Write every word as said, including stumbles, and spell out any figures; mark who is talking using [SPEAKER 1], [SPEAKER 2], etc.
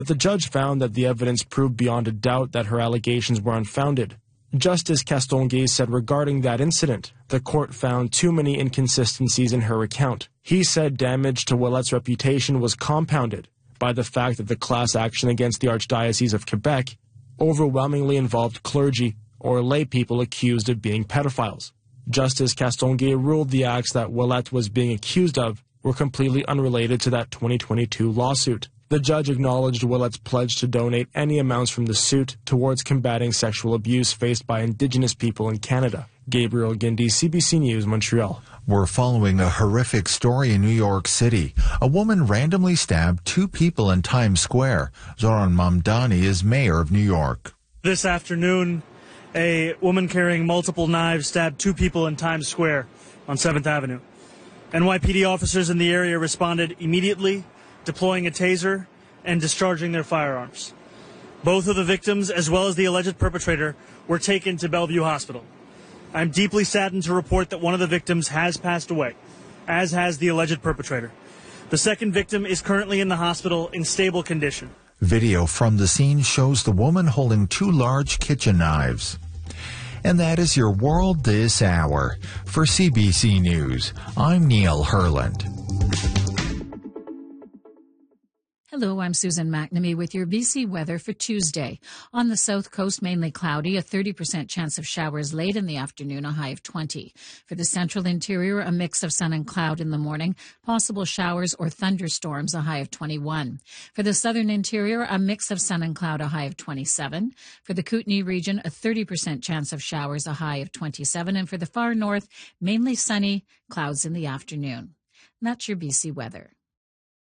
[SPEAKER 1] but the judge found that the evidence proved beyond a doubt that her allegations were unfounded. Justice Castonguay said regarding that incident, the court found too many inconsistencies in her account. He said damage to Ouellette's reputation was compounded by the fact that the class action against the Archdiocese of Quebec overwhelmingly involved clergy or lay people accused of being pedophiles. Justice Castonguay ruled the acts that Ouellette was being accused of were completely unrelated to that twenty twenty-two lawsuit. The judge acknowledged Ouellette's pledge to donate any amounts from the suit towards combating sexual abuse faced by Indigenous people in Canada. Gabriel Guindy, C B C News, Montreal.
[SPEAKER 2] We're following a horrific story in New York City. A woman randomly stabbed two people in Times Square. Zoran Mamdani is mayor of New York.
[SPEAKER 3] This afternoon, a woman carrying multiple knives stabbed two people in Times Square on seventh Avenue. N Y P D officers in the area responded immediately, deploying a taser and discharging their firearms. Both of the victims, as well as the alleged perpetrator, were taken to Bellevue Hospital. I'm deeply saddened to report that one of the victims has passed away, as has the alleged perpetrator. The second victim is currently in the hospital in stable condition.
[SPEAKER 2] Video from the scene shows the woman holding two large kitchen knives. And that is your world this hour. For C B C News, I'm Neil Herland.
[SPEAKER 4] Hello, I'm Susan McNamee with your B C weather for Tuesday. On the south coast, mainly cloudy, a thirty percent chance of showers late in the afternoon, a high of twenty. For the central interior, a mix of sun and cloud in the morning, possible showers or thunderstorms, a high of twenty-one. For the southern interior, a mix of sun and cloud, a high of twenty-seven. For the Kootenay region, a thirty percent chance of showers, a high of twenty-seven. And for the far north, mainly sunny, clouds in the afternoon. And that's your B C weather.